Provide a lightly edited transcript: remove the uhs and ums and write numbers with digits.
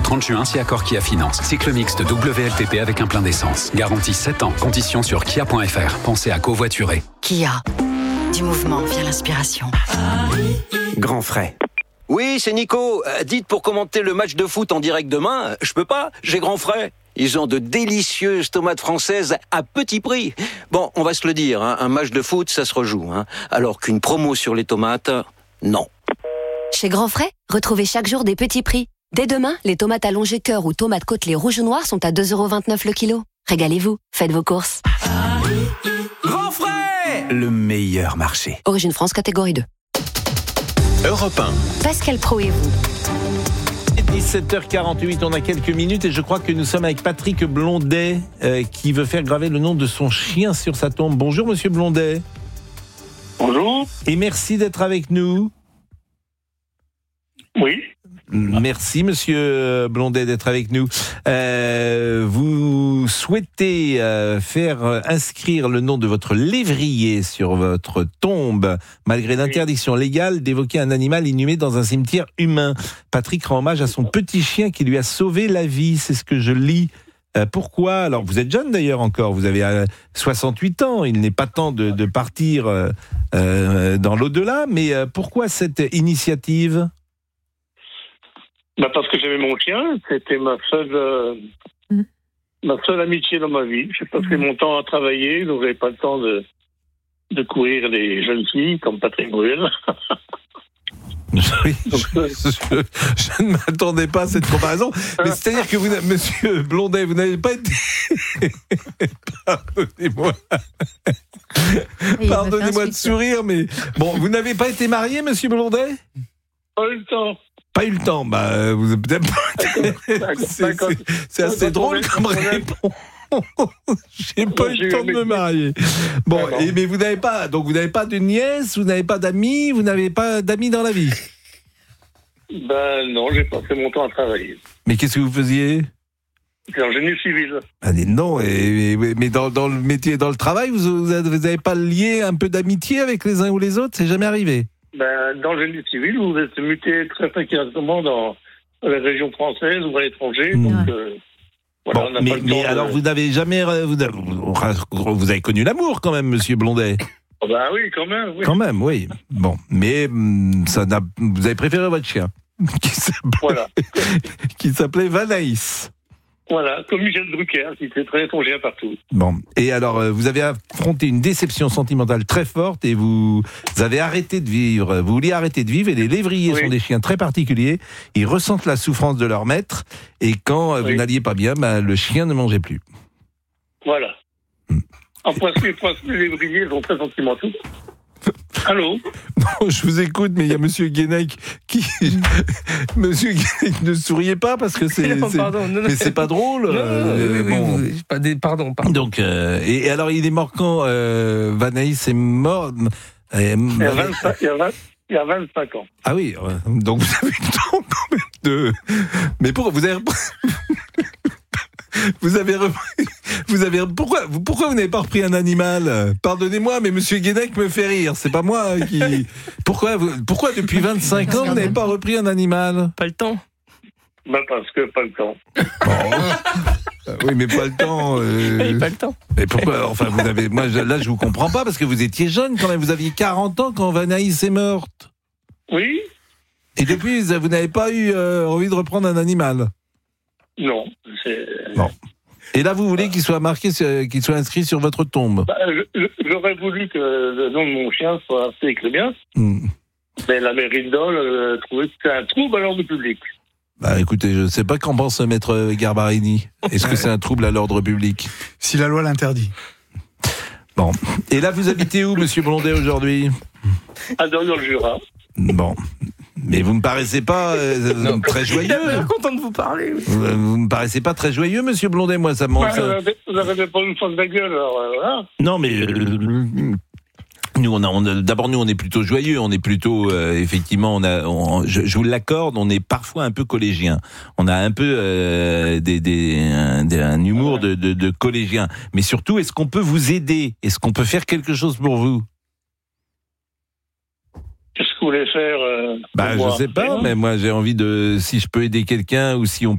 30 juin chez Accor Kia Finance. Cycle mixte WLTP avec un plein d'essence. Garantie 7 ans. Conditions sur kia.fr. Pensez à covoiturer. Kia. Du mouvement vient l'inspiration. Grand frais. Oui, c'est Nico. Dites pour commenter le match de foot en direct demain, je peux pas, j'ai grand frais. Ils ont de délicieuses tomates françaises à petit prix. Bon, on va se le dire, un match de foot, ça se rejoue. Alors qu'une promo sur les tomates, non. Chez Grand Frais, retrouvez chaque jour des petits prix. Dès demain, les tomates allongées cœur ou tomates côtelées rouges ou noires sont à 2,29€ le kilo. Régalez-vous, faites vos courses. Grand frais, le meilleur marché. Origine France, catégorie 2. Europe 1. Pascal Pro et vous. 17h48, on a quelques minutes et je crois que nous sommes avec Patrick Blondet qui veut faire graver le nom de son chien sur sa tombe. Bonjour Monsieur Blondet. Bonjour. Et merci d'être avec nous. Oui. Merci Monsieur Blondet d'être avec nous. Vous souhaitez faire inscrire le nom de votre lévrier sur votre tombe, malgré l'interdiction légale d'évoquer un animal inhumé dans un cimetière humain. Patrick rend hommage à son petit chien qui lui a sauvé la vie, c'est ce que je lis. Pourquoi ? Alors vous êtes jeune d'ailleurs encore, vous avez 68 ans, il n'est pas temps de partir dans l'au-delà, mais pourquoi cette initiative ? Parce que j'aimais mon chien, c'était ma seule amitié dans ma vie. J'ai passé mon temps à travailler, donc j'avais pas le temps de courir les jeunes filles comme Patrick Bruel. Oui, je ne m'attendais pas à cette comparaison. Mais c'est-à-dire que vous, Monsieur Blondet, vous n'avez pas été... Pardonnez-moi de sourire, mais bon, vous n'avez pas été marié, Monsieur Blondet ? Pas eu le temps. Pas eu le temps, vous avez peut-être pas... C'est assez drôle comme réponse. J'ai pas eu le temps de me marier. Bon, mais vous n'avez pas de nièce, vous n'avez pas d'amis, vous n'avez pas d'amis dans la vie. Non, j'ai passé mon temps à travailler. Mais qu'est-ce que vous faisiez ? C'est en génie civil. Non, mais dans le métier, dans le travail, vous n'avez pas lié un peu d'amitié avec les uns ou les autres ? C'est jamais arrivé ? Dans le génie civil, vous êtes muté très fréquemment dans les régions françaises ou à l'étranger. Donc, voilà, bon, mais alors, vous n'avez jamais... Vous avez connu l'amour, quand même, Monsieur Blondet. Oui, quand même. Oui. Quand même, oui. Bon, mais vous avez préféré votre chien, qui s'appelait Vanaïs. Voilà, comme Michel Drucker, qui était très étranger partout. Bon, et alors, vous avez affronté une déception sentimentale très forte et vous avez arrêté de vivre. Vous vouliez arrêter de vivre et les lévriers sont des chiens très particuliers. Ils ressentent la souffrance de leur maître et quand vous n'alliez pas bien, le chien ne mangeait plus. Voilà. En principe, les lévriers sont très sentimentaux. Allô ? Non, je vous écoute, mais il y a Monsieur Guénec qui... Monsieur Guénec, ne souriez pas parce que c'est... Mais c'est pas drôle. Pardon. Donc, et alors, il est mort quand Vanaïs est mort. Il y a 25 ans. Ah oui, donc vous avez le temps quand même de... Mais pourquoi vous pourquoi vous n'avez pas repris un animal ? Pardonnez-moi, mais Monsieur Guénec me fait rire. C'est pas moi qui... Pourquoi depuis 25 ans vous n'avez pas repris un animal ? Pas le temps. Parce que pas le temps. Oui, mais pas le temps. Pas le temps. Mais pourquoi ? Enfin, moi, là, je vous comprends pas parce que vous étiez jeune quand même. Vous aviez 40 ans quand Vanaïs est morte. Oui. Et depuis, vous n'avez pas eu envie de reprendre un animal ? Non. Bon. Et là, vous voulez qu'il soit marqué, qu'il soit inscrit sur votre tombe ? J'aurais voulu que le nom de mon chien soit assez bien. Mais la mairie de Dole trouvait que c'était un trouble à l'ordre public. Écoutez, je ne sais pas qu'en pense Maître Garbarini. Est-ce que c'est un trouble à l'ordre public ? Si la loi l'interdit. Bon. Et là, vous habitez où, Monsieur Blondet, aujourd'hui ? À Dole, dans le Jura. Bon. Mais vous ne me paraissez pas très joyeux. Je suis content de vous parler. Vous ne me paraissez pas très joyeux, Monsieur Blondet. Moi, ça manque. Vous n'avez pas une fois de la gueule, alors voilà. Non, mais d'abord, nous, on est plutôt joyeux. On est plutôt, effectivement, je vous l'accorde, on est parfois un peu collégien. On a un peu un humour de collégien. Mais surtout, est-ce qu'on peut vous aider ? Est-ce qu'on peut faire quelque chose pour vous ? Qu'est-ce que vous voulez faire Je sais pas, mais moi j'ai envie si je peux aider quelqu'un ou si on